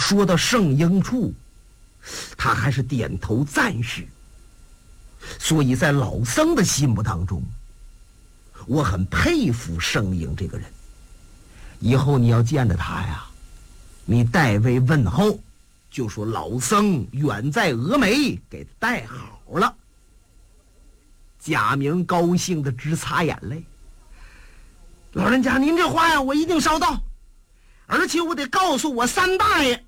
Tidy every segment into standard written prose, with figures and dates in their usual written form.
说到圣婴处，他还是点头赞许。所以在老僧的心目当中，我很佩服圣婴这个人。以后你要见着他呀，你代为问候，就说老僧远在峨眉，给他带好了。贾明高兴的直擦眼泪。老人家，您这话呀，我一定捎到，而且我得告诉我三大爷，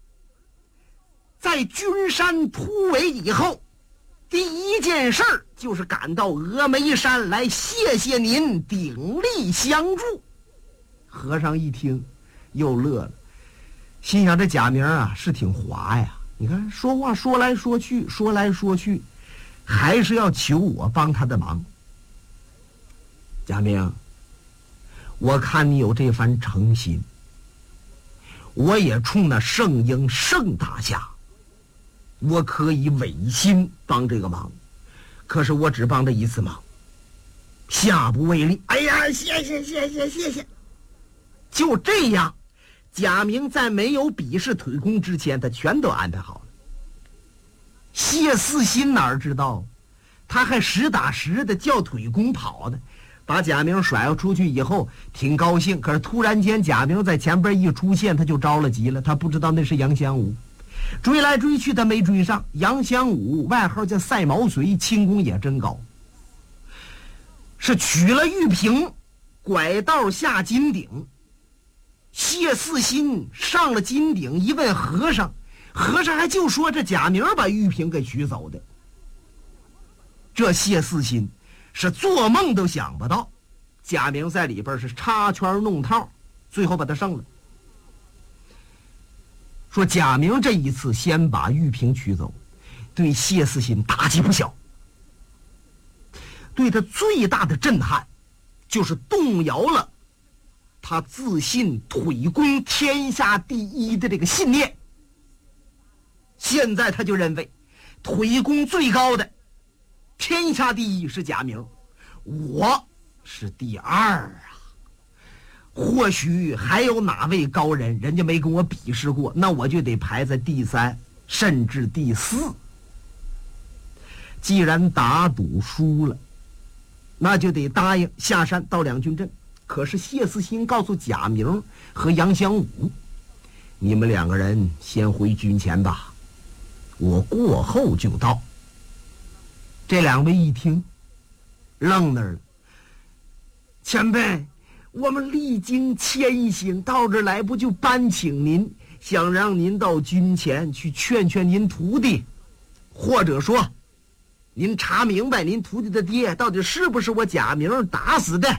在君山突围以后，第一件事就是赶到峨眉山来谢谢您鼎力相助。和尚一听又乐了，心想这贾明啊是挺滑呀，你看说话说来说去，说来说去，还是要求我帮他的忙。贾明，我看你有这番诚心，我也冲那圣婴圣大侠，我可以违心帮这个忙，可是我只帮这一次忙，下不为例。哎呀，谢谢。就这样，贾明在没有比试腿功之前，他全都安排好了。谢四新哪知道，他还实打实的叫腿功跑呢，把贾明甩出去以后挺高兴，可是突然间贾明在前边一出现，他就着了急了，他不知道那是杨香武，追来追去他没追上。杨香武外号叫赛毛遂，轻功也真高，是取了玉瓶，拐道下金顶。谢四新上了金顶一问和尚，和尚还就说这贾明把玉瓶给取走的。这谢四新是做梦都想不到，贾明在里边是插圈弄套，最后把他胜了。说贾明这一次先把玉瓶取走，对谢四新打击不小，对他最大的震撼就是动摇了他自信腿功天下第一的这个信念。现在他就认为腿功最高的天下第一是贾明，我是第二啊。或许还有哪位高人，人家没跟我比试过，那我就得排在第三甚至第四。既然打赌输了，那就得答应下山到两军阵。可是谢四新告诉贾明和杨香武，你们两个人先回军前吧，我过后就到。这两位一听愣那儿了。前辈，我们历经千辛到这儿来，不就搬请您，想让您到军前去劝劝您徒弟，或者说您查明白您徒弟的爹到底是不是我贾明打死的。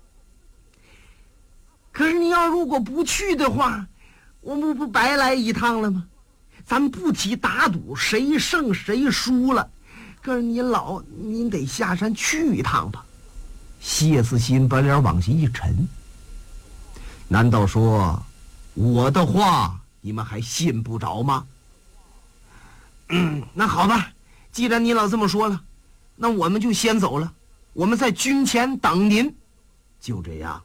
可是你要如果不去的话，我们不白来一趟了吗？咱们不提打赌谁胜谁输了，可是您得下山去一趟吧。谢四新把脸往下一沉，难道说我的话你们还信不着吗？那好吧，既然你老这么说了，那我们就先走了，我们在军前等您。就这样，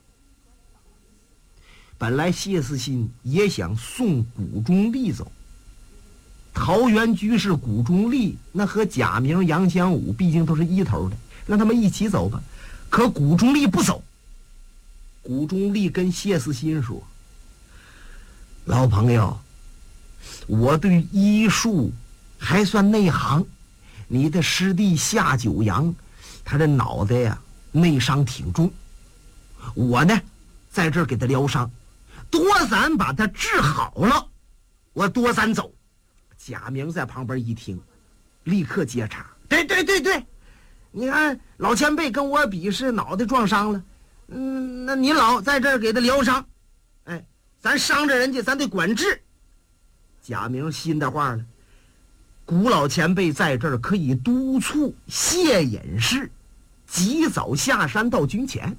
本来谢四新也想送谷中立走，桃园居士谷中立那和贾明杨香武毕竟都是一头的，让他们一起走吧。可谷中立不走，谷中立跟谢四新说，老朋友，我对医术还算内行，你的师弟夏九阳他的脑袋呀内伤挺重，我呢在这儿给他疗伤，多咱把他治好了，我多咱走。贾明在旁边一听，立刻接茬，对，你看老前辈跟我比是脑袋撞伤了，那您老在这儿给他疗伤，哎，咱伤着人家咱得管治。贾明心的话了，古老前辈在这儿可以督促谢隐士及早下山到军前。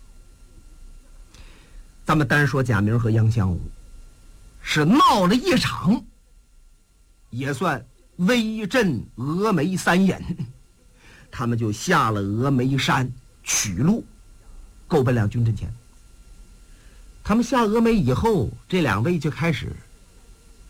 咱们单说贾明和杨香武是闹了一场，也算威震峨眉三隐，他们就下了峨眉山取路，够奔两军阵前。他们下峨眉以后，这两位就开始